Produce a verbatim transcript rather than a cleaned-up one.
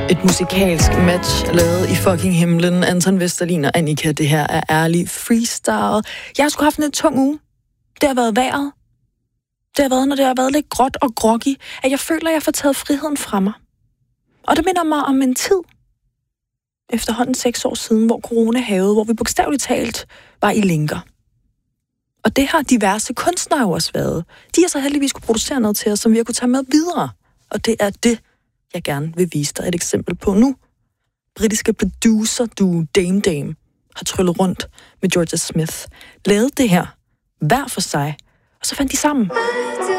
Et musikalsk match lavet i fucking himlen. Anton Vesterlin og Annika, det her er ærlig freestyle. Jeg har sgu haft en lidt tung uge. Det har været vejret. Det har været, når det har været lidt gråt og groggy, at jeg føler, at jeg får taget friheden fra mig. Og det minder mig om en tid, efterhånden seks år siden, hvor corona havede, hvor vi bogstaveligt talt var i lænker. Og det har diverse kunstnere jo også været. De har så heldigvis kunne producere noget til os, som vi har kunne tage med videre. Og det er det, jeg gerne vil vise dig et eksempel på nu. Britiske producer du Dame Dame har tryllet rundt med Georgia Smith, lavet det her hver for sig, og så fandt de sammen.